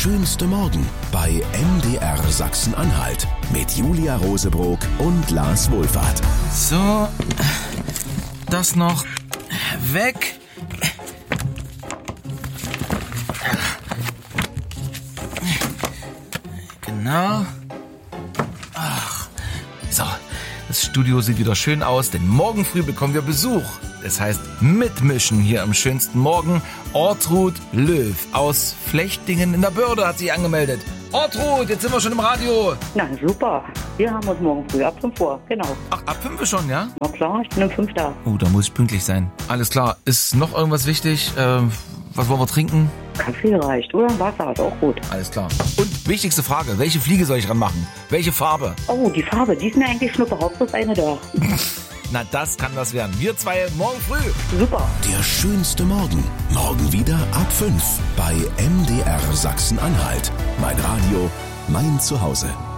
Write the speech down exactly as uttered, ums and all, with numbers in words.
schönste Morgen bei M D R Sachsen-Anhalt mit Julia Rosebrock und Lars Wohlfahrt. So, das noch weg. Genau. Ach, so, das Studio sieht wieder schön aus, denn morgen früh bekommen wir Besuch. Das heißt, mitmischen hier am schönsten Morgen. Ortrud Löw aus Flechtingen in der Börde hat sich angemeldet. Ortrud, jetzt sind wir schon im Radio. Na super, wir haben uns morgen früh ab fünf Uhr, genau. Ach, ab fünf schon, ja? Na klar, ich bin um fünf da. Oh, da muss ich pünktlich sein. Alles klar, ist noch irgendwas wichtig? Ähm, was wollen wir trinken? Kaffee reicht, oder? Wasser ist auch gut. Alles klar. Und wichtigste Frage, welche Fliege soll ich ranmachen? Welche Farbe? Oh, die Farbe, die ist mir eigentlich schnuppe, Hauptsache eine da. Na, das kann was werden. Wir zwei morgen früh. Super. Der schönste Morgen. Morgen wieder ab fünf bei M D R Sachsen-Anhalt. Mein Radio, mein Zuhause.